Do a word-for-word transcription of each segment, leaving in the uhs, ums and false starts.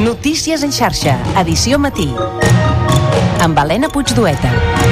Notícies en xarxa, edició matí. Amb Helena Puigdueta.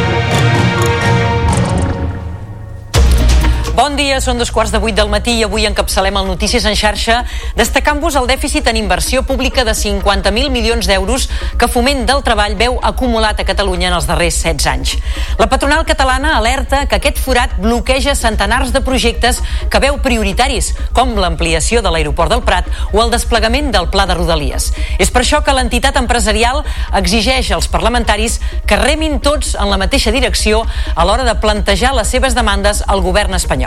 Bon dia, són dos quarts de vuit del matí i avui encapçalem el Notícies en xarxa destacant-vos el dèficit en inversió pública de cinquanta mil milions d'euros que Foment del Treball veu acumulat a Catalunya en els darrers setze anys. La patronal catalana alerta que aquest forat bloqueja centenars de projectes que veu prioritaris, com l'ampliació de l'aeroport del Prat o el desplegament del Pla de Rodalies. És per això que l'entitat empresarial exigeix als parlamentaris que remin tots en la mateixa direcció a l'hora de plantejar les seves demandes al govern espanyol.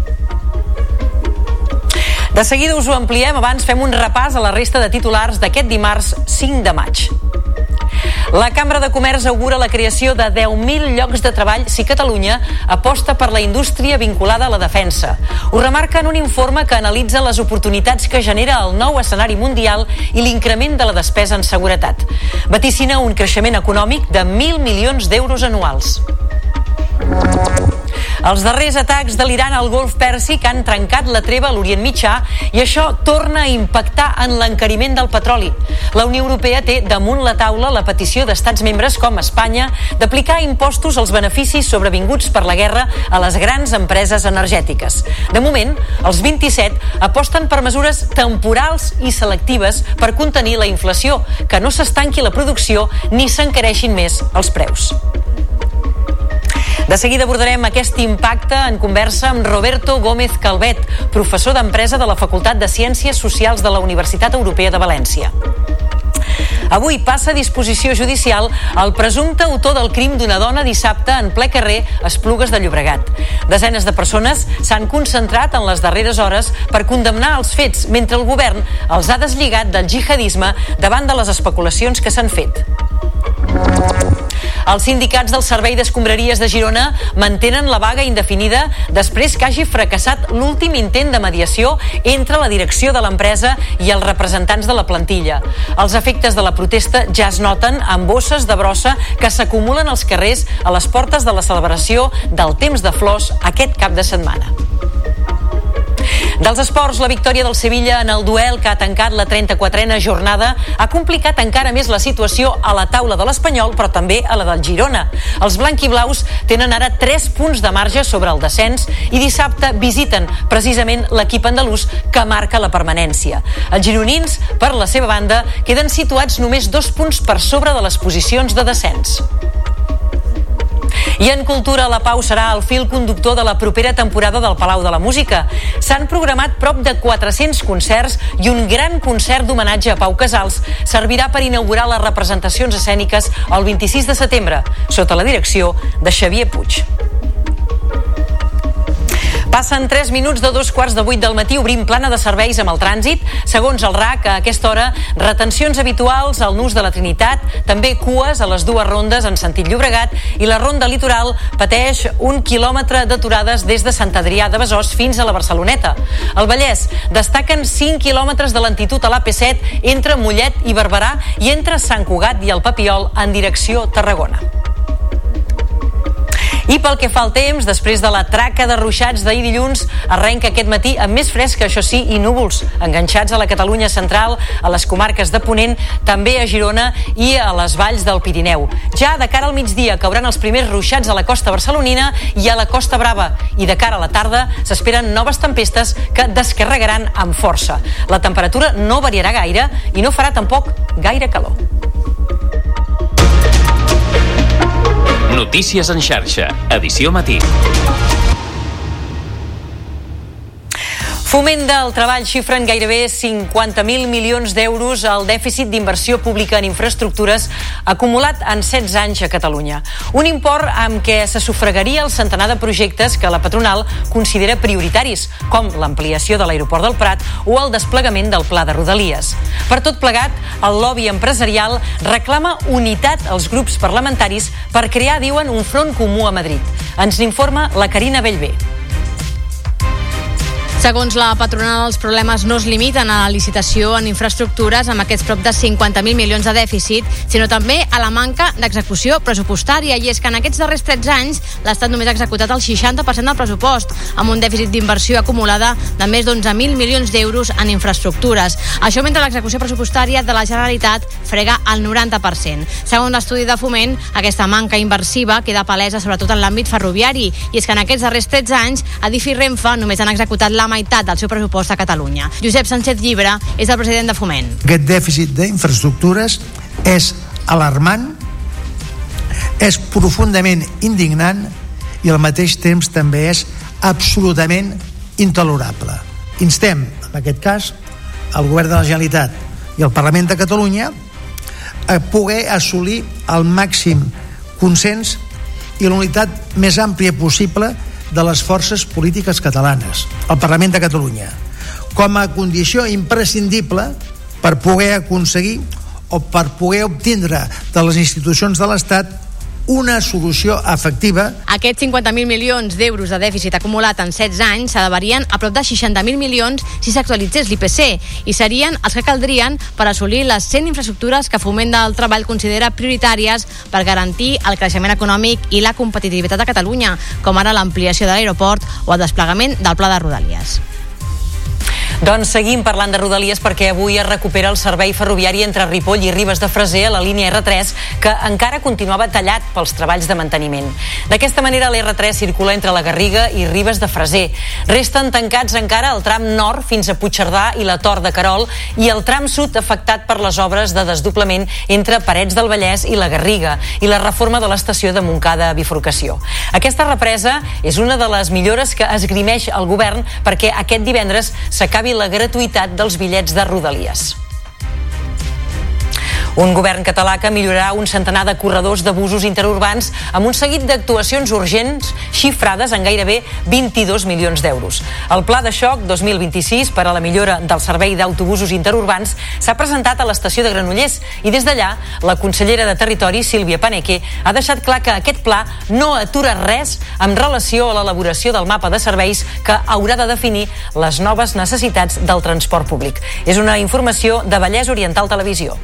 De seguida us ho ampliem, abans fem un repàs a la resta de titulars d'aquest dimarts cinc de maig. La Cambra de Comerç augura la creació de deu mil llocs de treball si Catalunya aposta per la indústria vinculada a la defensa. Ho remarca en un informe que analitza les oportunitats que genera el nou escenari mundial i l'increment de la despesa en seguretat. Vaticina un creixement econòmic de mil milions d'euros anuals. Els darrers atacs de l'Iran al Golf Pèrsic han trencat la treva a l'Orient Mitjà i això torna a impactar en l'encariment del petroli. La Unió Europea té damunt la taula la petició d'estats membres com Espanya d'aplicar impostos als beneficis sobrevinguts per la guerra a les grans empreses energètiques. De moment, els vint-i-set aposten per mesures temporals i selectives per contenir la inflació, que no s'estanqui la producció ni s'encareixin més els preus. De seguida abordarem aquest impacte en conversa amb Roberto Gómez Calvet, professor d'Empresa de la Facultat de Ciències Socials de la Universitat Europea de València. Avui passa a disposició judicial el presumpte autor del crim d'una dona dissabte en ple carrer a Esplugues de Llobregat. Desenes de persones s'han concentrat en les darreres hores per condemnar els fets, mentre el govern els ha deslligat del jihadisme davant de les especulacions que s'han fet. Els sindicats del Servei d'Escombraries de Girona mantenen la vaga indefinida després que hagi fracassat l'últim intent de mediació entre la direcció de l'empresa i els representants de la plantilla. Els efectes de la protesta ja es noten amb bosses de brossa que s'acumulen als carrers a les portes de la celebració del Temps de Flors aquest cap de setmana. Dels esports, la victòria del Sevilla en el duel que ha tancat la trenta-quatrena jornada ha complicat encara més la situació a la taula de l'Espanyol, però també a la del Girona. Els blanquiblaus tenen ara tres punts de marge sobre el descens i dissabte visiten precisament l'equip andalús que marca la permanència. Els gironins, per la seva banda, queden situats només dos punts per sobre de les posicions de descens. I en cultura, la Pau serà el fil conductor de la propera temporada del Palau de la Música. S'han programat prop de quatre-cents concerts i un gran concert d'homenatge a Pau Casals servirà per inaugurar les representacions escèniques el vint-i-sis de setembre, sota la direcció de Xavier Puig. Passen tres minuts de dos quarts de vuit del matí, obrim plana de serveis amb el trànsit. Segons el R A C, a aquesta hora, retencions habituals al Nus de la Trinitat, també cues a les dues rondes en sentit Llobregat i la ronda litoral pateix un quilòmetre d'aturades des de Sant Adrià de Besòs fins a la Barceloneta. Al Vallès destaquen cinc quilòmetres de lentitud a l'A P set entre Mollet i Barberà i entre Sant Cugat i el Papiol en direcció Tarragona. I pel que fa al temps, després de la traca de ruixats d'ahir dilluns, arrenca aquest matí amb més fresca, això sí, i núvols, enganxats a la Catalunya central, a les comarques de Ponent, també a Girona i a les valls del Pirineu. Ja de cara al migdia cauran els primers ruixats a la costa barcelonina i a la Costa Brava, i de cara a la tarda s'esperen noves tempestes que descarregaran amb força. La temperatura no variarà gaire i no farà tampoc gaire calor. Notícies en xarxa, edició matí. Foment del Treball xifren gairebé cinquanta mil milions d'euros al dèficit d'inversió pública en infraestructures acumulat en setze anys a Catalunya. Un import amb què se sufragaria el centenar de projectes que la patronal considera prioritaris, com l'ampliació de l'aeroport del Prat o el desplegament del Pla de Rodalies. Per tot plegat, el lobby empresarial reclama unitat als grups parlamentaris per crear, diuen, un front comú a Madrid. Ens n'informa la Carina Bellver. Segons la patronal, els problemes no es limiten a la licitació en infraestructures amb aquests prop de cinquanta mil milions de dèficit, sinó també a la manca d'execució pressupostària, i és que en aquests darrers tretze anys l'Estat només ha executat el seixanta per cent del pressupost, amb un dèficit d'inversió acumulada de més d'onze mil milions d'euros en infraestructures. Això mentre l'execució pressupostària de la Generalitat frega el noranta per cent. Segons l'estudi de Foment, aquesta manca inversiva queda palesa sobretot en l'àmbit ferroviari, i és que en aquests darrers tretze anys Adif i Renfe només han executat la meitat del seu pressupost a Catalunya. Josep Sánchez Llibre és el president de Foment. Aquest dèficit d'infraestructures és alarmant, és profundament indignant i al mateix temps també és absolutament intolerable. Instem, en aquest cas, el Govern de la Generalitat i el Parlament de Catalunya a poder assolir el màxim consens i la unitat més àmplia possible de les forces polítiques catalanes, el Parlament de Catalunya, com a condició imprescindible per poder aconseguir o per poder obtindre de les institucions de l'Estat una solució efectiva. Aquests cinquanta mil milions d'euros de dèficit acumulat en setze anys s'elevarien a prop de seixanta mil milions si s'actualitzés l'I P C, i serien els que caldrien per assolir les cent infraestructures que Foment del Treball considera prioritàries per garantir el creixement econòmic i la competitivitat de Catalunya, com ara l'ampliació de l'aeroport o el desplegament del Pla de Rodalies. Doncs seguim parlant de Rodalies perquè avui es recupera el servei ferroviari entre Ripoll i Ribes de Freser a la línia erre tres, que encara continuava tallat pels treballs de manteniment. D'aquesta manera l'erre tres circula entre la Garriga i Ribes de Freser. Resten tancats encara el tram nord fins a Puigcerdà i la Tor de Querol i el tram sud afectat per les obres de desdoblament entre Parets del Vallès i la Garriga i la reforma de l'estació de Montcada a Bifurcació. Aquesta represa és una de les millores que esgrimeix el govern perquè aquest divendres s'acabi la gratuïtat dels bitllets de Rodalies. Un govern català que millorarà un centenar de corredors de busos interurbans amb un seguit d'actuacions urgents xifrades en gairebé vint-i-dos milions d'euros. El Pla de Xoc dos mil vint-i-sis per a la millora del servei d'autobusos interurbans s'ha presentat a l'estació de Granollers i des d'allà la consellera de Territori, Sílvia Paneque, ha deixat clar que aquest pla no atura res en relació a l'elaboració del mapa de serveis que haurà de definir les noves necessitats del transport públic. És una informació de Vallès Oriental Televisió.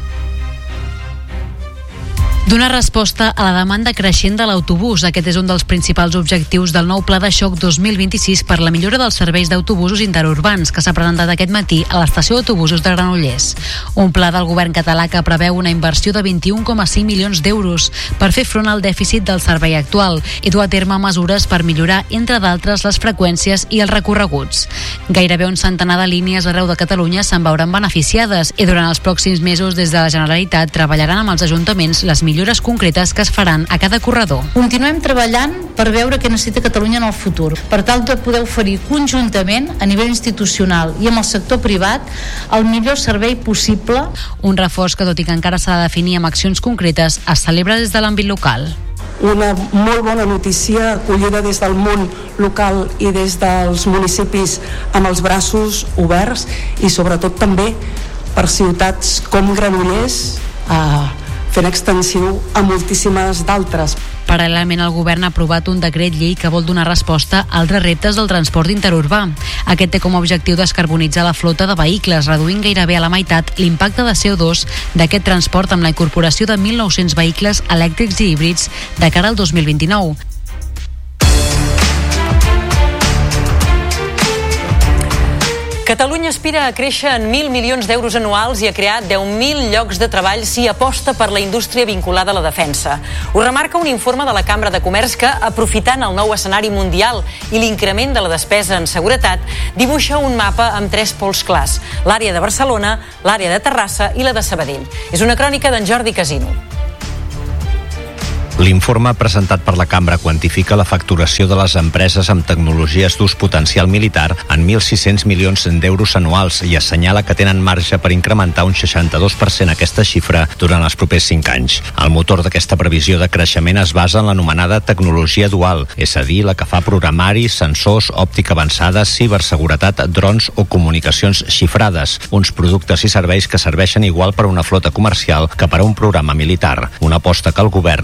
Donar resposta a la demanda creixent de l'autobús. Aquest és un dels principals objectius del nou Pla de Xoc dos mil vint-i-sis per la millora dels serveis d'autobusos interurbans que s'ha presentat aquest matí a l'estació d'autobusos de Granollers. Un pla del govern català que preveu una inversió de vint-i-un coma cinc milions d'euros per fer front al dèficit del servei actual i dur a terme mesures per millorar, entre d'altres, les freqüències i els recorreguts. Gairebé un centenar de línies arreu de Catalunya se'n veuran beneficiades i durant els pròxims mesos des de la Generalitat treballaran amb els ajuntaments les millores concretes que es faran a cada corredor. Continuem treballant per veure què necessita Catalunya en el futur, per tal de poder oferir conjuntament a nivell institucional i amb el sector privat el millor servei possible. Un reforç que, tot i que encara s'ha de definir amb accions concretes, es celebra des de l'àmbit local. Una molt bona notícia acollida des del món local i des dels municipis amb els braços oberts i sobretot també per ciutats com Granollers, eh, fent extensiu a moltíssimes d'altres. Paral·lelament, el govern ha aprovat un decret llei que vol donar resposta a altres reptes del transport interurbà. Aquest té com a objectiu descarbonitzar la flota de vehicles, reduint gairebé a la meitat l'impacte de C O dos d'aquest transport amb la incorporació de mil nou-cents vehicles elèctrics i híbrids de cara al dos mil vint-i-nou. Catalunya aspira a créixer en mil milions d'euros anuals i a crear deu mil llocs de treball si aposta per la indústria vinculada a la defensa. Ho remarca un informe de la Cambra de Comerç que, aprofitant el nou escenari mundial i l'increment de la despesa en seguretat, dibuixa un mapa amb tres pols clars: l'àrea de Barcelona, l'àrea de Terrassa i la de Sabadell. És una crònica d'en Jordi Casino. L'informe presentat per la Cambra quantifica la facturació de les empreses amb tecnologies d'ús potencial militar en mil sis-cents milions d'euros anuals i assenyala que tenen marge per incrementar un seixanta-dos per cent aquesta xifra durant els propers cinc anys. El motor d'aquesta previsió de creixement es basa en l'anomenada tecnologia dual, és a dir, la que fa programari, sensors, òptica avançada, ciberseguretat, drons o comunicacions xifrades, uns productes i serveis que serveixen igual per a una flota comercial que per a un programa militar, una aposta que el govern veu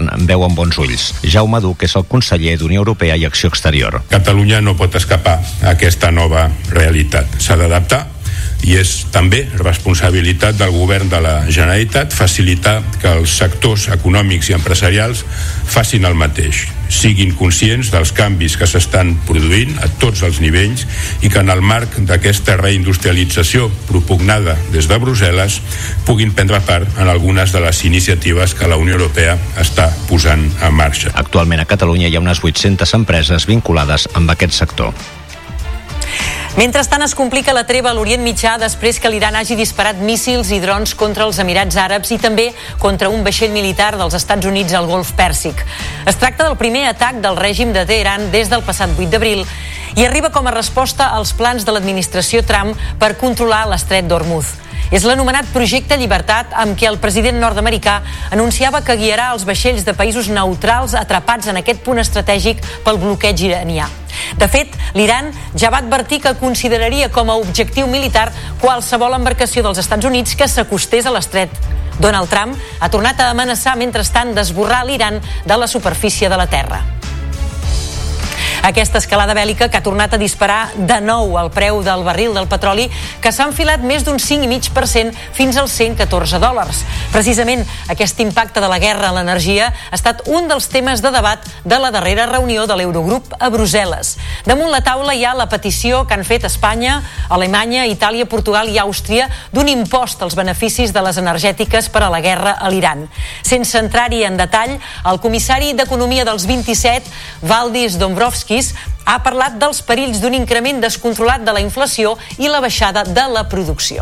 amb bons ulls. Jaume Duc és el conseller d'Unió Europea i Acció Exterior. Catalunya no pot escapar a aquesta nova realitat. S'ha d'adaptar i és també responsabilitat del govern de la Generalitat facilitar que els sectors econòmics i empresarials facin el mateix, siguin conscients dels canvis que s'estan produint a tots els nivells i que en el marc d'aquesta reindustrialització propugnada des de Brussel·les puguin prendre part en algunes de les iniciatives que la Unió Europea està posant en marxa. Actualment a Catalunya hi ha unes vuit-centes empreses vinculades amb aquest sector. Mentrestant, es complica la treva a l'Orient Mitjà després que l'Iran hagi disparat míssils i drons contra els Emirats Àrabs i també contra un vaixell militar dels Estats Units al Golf Pèrsic. Es tracta del primer atac del règim de Teheran des del passat vuit d'abril i arriba com a resposta als plans de l'administració Trump per controlar l'estret d'Hormuz. És l'anomenat Projecte Llibertat amb què el president nord-americà anunciava que guiarà els vaixells de països neutrals atrapats en aquest punt estratègic pel bloqueig iranià. De fet, l'Iran ja va advertir que consideraria com a objectiu militar qualsevol embarcació dels Estats Units que s'acostés a l'estret. Donald Trump ha tornat a amenaçar mentrestant d'esborrar l'Iran de la superfície de la Terra. Aquesta escalada bèl·lica que ha tornat a disparar de nou el preu del barril del petroli, que s'ha enfilat més d'un cinc coma cinc per cent fins als cent catorze dòlars. Precisament aquest impacte de la guerra a l'energia ha estat un dels temes de debat de la darrera reunió de l'Eurogrup a Brussel·les. Damunt la taula hi ha la petició que han fet Espanya, Alemanya, Itàlia, Portugal i Àustria d'un impost als beneficis de les energètiques per a la guerra a l'Iran. Sense entrar-hi en detall, el comissari d'Economia dels vint-i-set, Valdis Dombrovskis, ha parlat dels perills d'un increment descontrolat de la inflació i la baixada de la producció.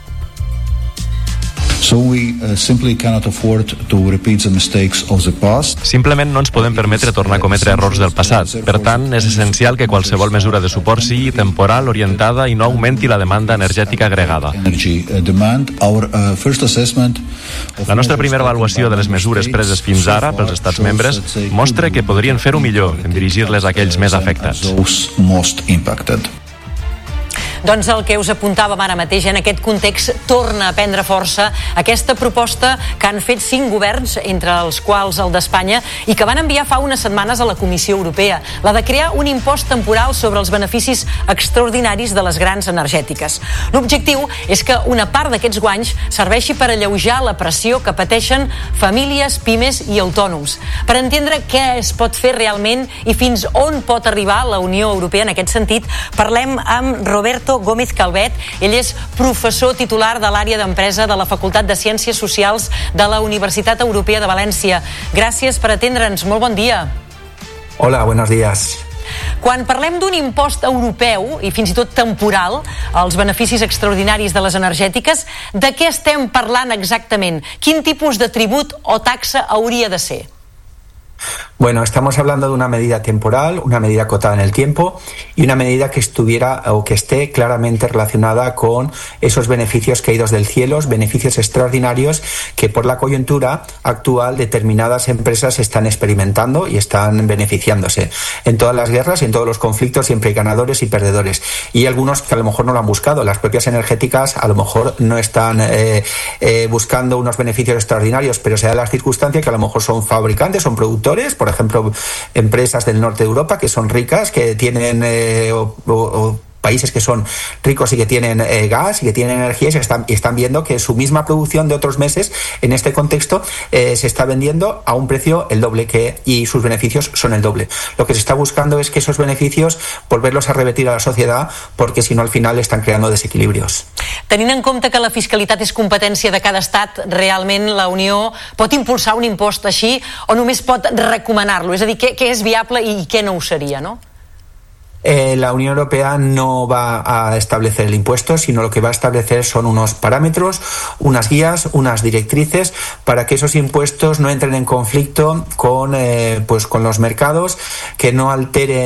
So we uh, simply cannot afford to repeat the mistakes of the past. Simplement no ens podem permetre tornar a cometre errors del passat. Per tant, és essencial que qualsevol mesura de suport sigui temporal, orientada i no augmenti la demanda energètica agregada. La nostra primera avaluació de les mesures preses fins ara pels estats membres mostra que podrien fer-ho millor en dirigir-les a aquells més afectats. Doncs el que us apuntàvem ara mateix, en aquest context torna a prendre força aquesta proposta que han fet cinc governs, entre els quals el d'Espanya, i que van enviar fa unes setmanes a la Comissió Europea, la de crear un impost temporal sobre els beneficis extraordinaris de les grans energètiques. L'objectiu és que una part d'aquests guanys serveixi per alleujar la pressió que pateixen famílies, pimes i autònoms. Per entendre què es pot fer realment i fins on pot arribar la Unió Europea en aquest sentit, parlem amb Roberto Gómez Calvet. Ell és professor titular de l'àrea d'empresa de la Facultat de Ciències Socials de la Universitat Europea de València. Gràcies per atendre'ns. Molt bon dia. Hola, buenos días. Quan parlem d'un impost europeu i fins i tot temporal als beneficis extraordinaris de les energètiques, de què estem parlant exactament? Quin tipus de tribut o taxa hauria de ser? Bueno, estamos hablando de una medida temporal, una medida acotada en el tiempo y una medida que estuviera o que esté claramente relacionada con esos beneficios caídos del cielo, beneficios extraordinarios que por la coyuntura actual determinadas empresas están experimentando y están beneficiándose. En todas las guerras y en todos los conflictos siempre hay ganadores y perdedores, y algunos que a lo mejor no lo han buscado. Las propias energéticas a lo mejor no están eh, eh, buscando unos beneficios extraordinarios, pero se da la circunstancia que a lo mejor son fabricantes, son productores, por ejemplo, empresas del norte de Europa que son ricas, que tienen eh, o, o, o países que son ricos y que tienen eh, gas y que tienen energía y, se están, y están viendo que su misma producción de otros meses en este contexto eh, se está vendiendo a un precio el doble que y sus beneficios son el doble. Lo que se está buscando es que esos beneficios volverlos a revertir a la sociedad, porque si no al final están creando desequilibrios. Tenint en compte que la fiscalitat és competència de cada estat, realment la Unió pot impulsar un impost així o només pot recomanar-lo? És a dir, què, què és viable i què no ho seria, no? Eh, la Unión Europea no va a establecer el impuesto, sino lo que va a establecer son unos parámetros, unas guías, unas directrices para que esos impuestos no entren en conflicto con, eh, pues con los mercados, que no alteren